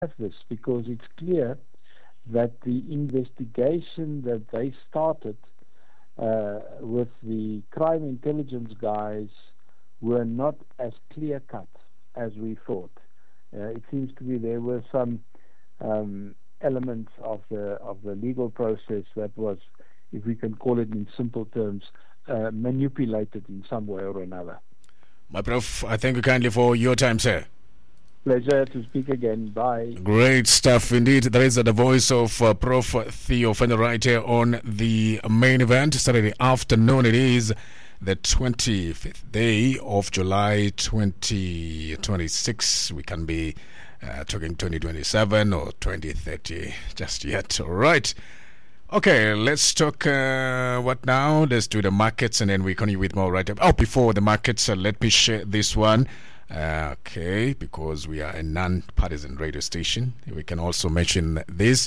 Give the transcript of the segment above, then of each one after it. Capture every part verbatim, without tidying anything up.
have this because it's clear that the investigation that they started uh, with the crime intelligence guys were not as clear-cut as we thought. Uh, it seems to be there were some um, elements of the of the legal process that was, if we can call it in simple terms, uh, manipulated in some way or another. My Prof, I thank you kindly for your time, sir. Pleasure to speak again. Bye. Great stuff indeed. There is uh, the voice of uh, Prof Theo Fender right here on the main event. Saturday afternoon. It is the twenty-fifth day of July twenty twenty-six. We can be uh, talking twenty twenty-seven or twenty thirty just yet. All right. Okay, let's talk uh, what now? Let's do the markets and then we continue with more right up. Oh, before the markets, uh, let me share this one. Uh, okay, because we are a non-partisan radio station, we can also mention this.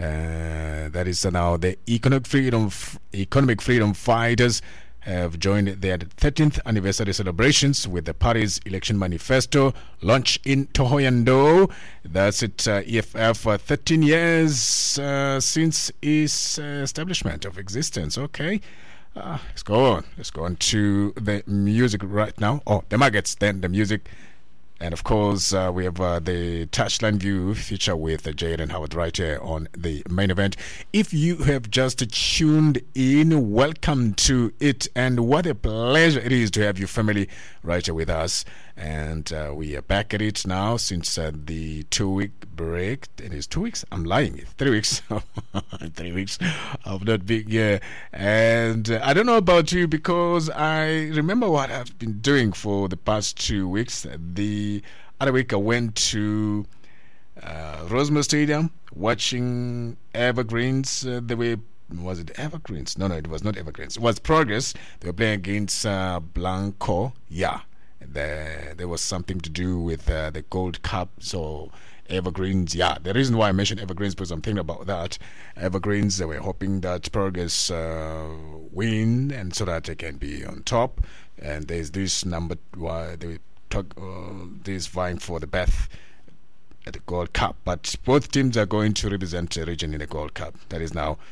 Uh, that is now the economic freedom, economic freedom fighters have joined their thirteenth anniversary celebrations with the party's election manifesto launch in Thohoyandou. That's it, uh, E F F, uh, thirteen years uh, since its uh, establishment of existence. Okay. Uh, let's go on. Let's go on to the music right now. Oh, the markets, then the music. And of course, uh, we have uh, the Touchline View feature with uh, Jade and Howard right here on the main event. If you have just tuned in, welcome to it. And what a pleasure it is to have your family right here with us. And uh, we are back at it now since uh, the two-week break. It is two weeks? I'm lying. Three weeks. Three weeks of not being here. And uh, I don't know about you because I remember what I've been doing for the past two weeks. The other week I went to uh, Rosemont Stadium watching Evergreens. Uh, the way was it Evergreens? No, no, it was not Evergreens. It was Progress. They were playing against uh, Blanco. Yeah. There, there was something to do with uh, the Gold Cup. So Evergreens, yeah. The reason why I mentioned Evergreens because I'm thinking about that. Evergreens, they were hoping that Progress uh, win and so that they can be on top. And there's this number why they talk uh, this vying for the berth at the Gold Cup. But both teams are going to represent a region in the Gold Cup. That is now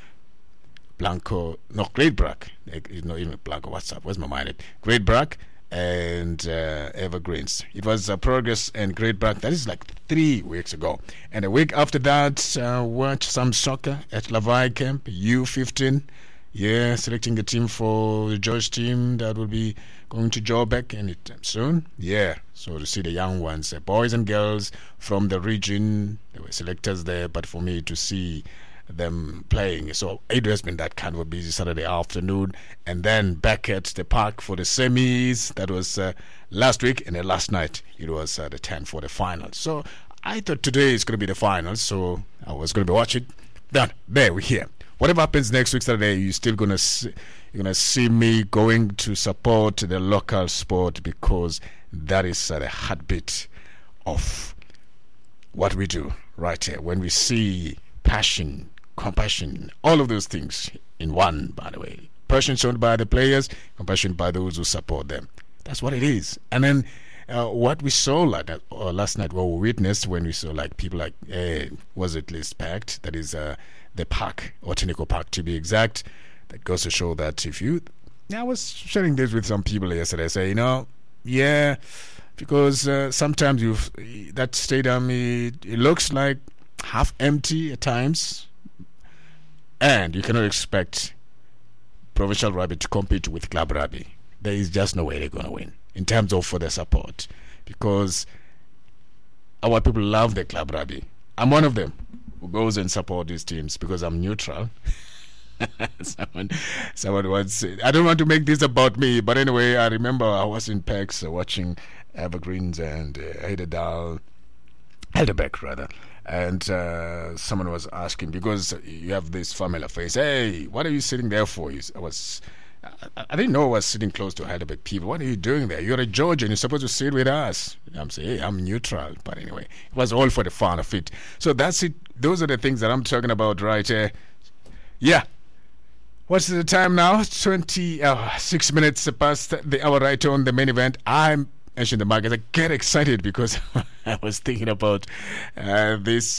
Blanco, no, Great Brack. It's not even Blanco. What's up? Where's my mind? Great Brack and uh, Evergreens. It was uh, Progress and Great Brack. That is like three weeks ago. And a week after that, uh, watch some soccer at Lavai Camp, U fifteen. Yeah, selecting a team for the George team that will be going to Joburg anytime soon. Yeah, so to see the young ones, uh, boys and girls from the region, there were selectors there, but for me to see them playing. So it has been that kind of a busy Saturday afternoon, and then back at the park for the semis. That was uh, last week, and then last night it was uh, the ten for the final. So I thought today is going to be the final, so I was going to be watching. Then there we're here. Whatever happens next week Saturday, you're still gonna see, you're gonna see me going to support the local sport because that is uh, the heartbeat of what we do right here. When we see passion, compassion, all of those things in one, by the way. Passion shown by the players, compassion by those who support them. That's what it is. And then uh, what we saw like that, uh, last night, what we witnessed when we saw like people like, uh, was it least packed? That is uh, the park, or Otinico Park to be exact. That goes to show that if you, I was sharing this with some people yesterday, say, you know, yeah, because uh, sometimes you that stadium, it, it looks like half empty at times, and you cannot expect Provincial Rugby to compete with Club Rugby. There is just no way they're going to win in terms of for the support, because our people love the Club Rugby. I'm one of them who goes and support these teams because I'm neutral. someone, someone once I don't want to make this about me, but anyway, I remember I was in PAX uh, watching Evergreens and uh, Heidelberg, Heidelberg rather. And uh, someone was asking, because you have this familiar face, hey, what are you sitting there for? I was, I, I didn't know I was sitting close to Heidelberg people. What are you doing there? You're a Georgian. You're supposed to sit with us. I'm saying, hey, I'm neutral. But anyway, it was all for the fun of it. So that's it. Those are the things that I'm talking about right here. Yeah. What's the time now? twenty-six minutes past the hour right on the main event. I'm mentioned the markets, I get excited because I was thinking about uh, this